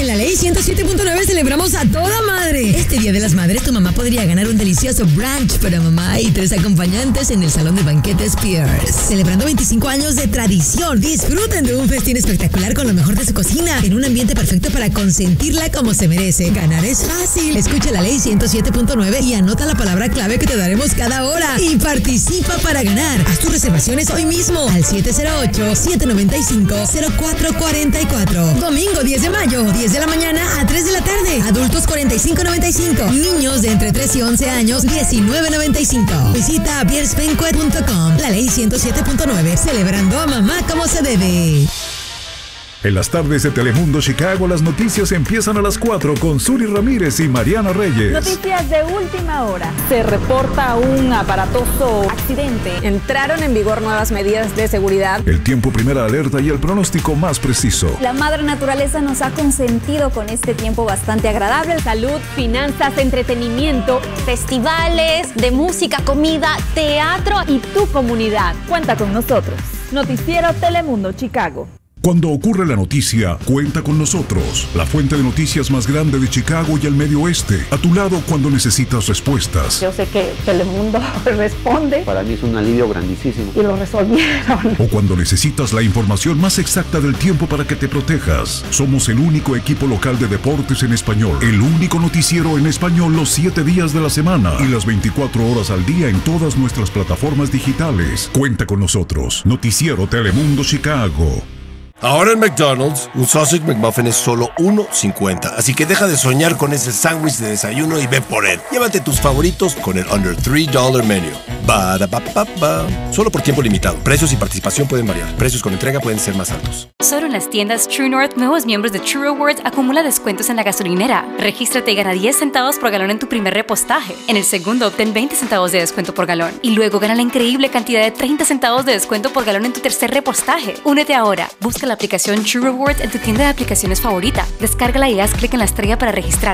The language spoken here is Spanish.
En la Ley 107.9 celebramos a toda madre. Este Día de las Madres, tu mamá podría ganar un delicioso brunch para mamá y 3 acompañantes en el Salón de Banquetes Pierce. Celebrando 25 años de tradición, disfruten de un festín espectacular con lo mejor de su cocina, en un ambiente perfecto para consentirla como se merece. Ganar es fácil. Escucha la Ley 107.9 y anota la palabra clave que te daremos cada hora. Y participa para ganar. Haz tus reservaciones hoy mismo al 708-795-0444. Domingo 10 de mayo, 10 de la mañana a 3 de la tarde. Adultos 45.95. Niños de entre 3 y 11 años 19.95. Visita piercebanquet.com. La Ley 107.9, celebrando a mamá como se debe. En las tardes de Telemundo Chicago, las noticias empiezan a las 4 con Suri Ramírez y Mariana Reyes. Noticias de última hora. Se reporta un aparatoso accidente. Entraron en vigor nuevas medidas de seguridad. El tiempo, primera alerta y el pronóstico más preciso. La madre naturaleza nos ha consentido con este tiempo bastante agradable. Salud, finanzas, entretenimiento, festivales de música, comida, teatro y tu comunidad. Cuenta con nosotros. Noticiero Telemundo Chicago. Cuando ocurre la noticia, cuenta con nosotros. La fuente de noticias más grande de Chicago y el Medio Oeste. A tu lado cuando necesitas respuestas. Yo sé que Telemundo responde. Para mí es un alivio grandísimo. Y lo resolvieron. O cuando necesitas la información más exacta del tiempo para que te protejas. Somos el único equipo local de deportes en español. El único noticiero en español los 7 días de la semana. Y las 24 horas al día en todas nuestras plataformas digitales. Cuenta con nosotros. Noticiero Telemundo Chicago. Ahora en McDonald's, un Sausage McMuffin es solo $1.50. Así que deja de soñar con ese sándwich de desayuno y ve por él. Llévate tus favoritos con el Under $3 Menu. Ba-da-ba-ba-ba. Solo por tiempo limitado. Precios y participación pueden variar. Precios con entrega pueden ser más altos. Solo en las tiendas True North, nuevos miembros de True Rewards acumula descuentos en la gasolinera. Regístrate y gana 10 centavos por galón en tu primer repostaje. En el segundo, obtén 20 centavos de descuento por galón. Y luego gana la increíble cantidad de 30 centavos de descuento por galón en tu tercer repostaje. Únete ahora. Busca la aplicación True Rewards en tu tienda de aplicaciones favorita. Descárgala y haz clic en la estrella para registrar.